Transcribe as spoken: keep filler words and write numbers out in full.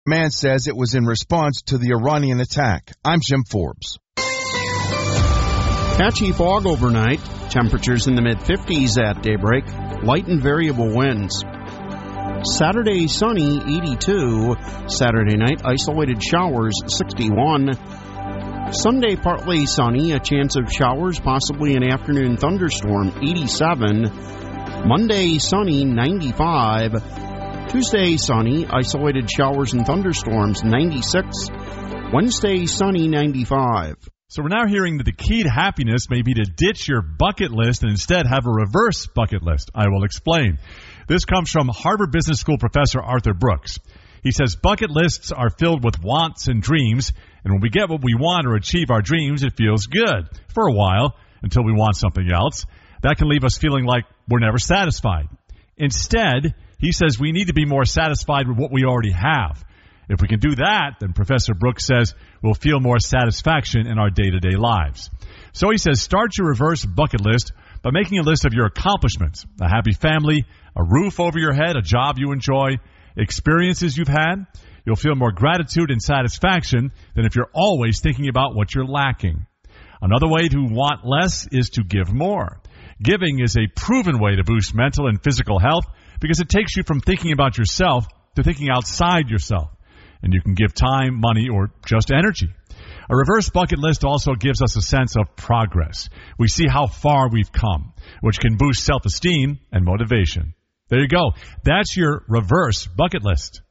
Man says it was in response to the Iranian attack. I'm Jim Forbes. Patchy fog overnight. Temperatures in the mid-fifties at daybreak. Light and variable winds. Saturday, sunny, eighty-two. Saturday night, isolated showers, sixty-one. Sunday, partly sunny, a chance of showers, possibly an afternoon thunderstorm, eighty-seven. Monday, sunny, ninety-five. Tuesday, sunny, isolated showers and thunderstorms, ninety-six. Wednesday, sunny, ninety-five. So we're now hearing that the key to happiness may be to ditch your bucket list and instead have a reverse bucket list. I will explain. This comes from Harvard Business School professor Arthur Brooks. He says bucket lists are filled with wants and dreams, and when we get what we want or achieve our dreams, it feels good for a while until we want something else. That can leave us feeling like we're never satisfied. Instead, he says we need to be more satisfied with what we already have. If we can do that, then Professor Brooks says we'll feel more satisfaction in our day-to-day lives. So he says start your reverse bucket list by making a list of your accomplishments, a happy family, a roof over your head, a job you enjoy, experiences you've had. You'll feel more gratitude and satisfaction than if you're always thinking about what you're lacking. Another way to want less is to give more. Giving is a proven way to boost mental and physical health because it takes you from thinking about yourself to thinking outside yourself. And you can give time, money, or just energy. A reverse bucket list also gives us a sense of progress. We see how far we've come, which can boost self-esteem and motivation. There you go. That's your reverse bucket list.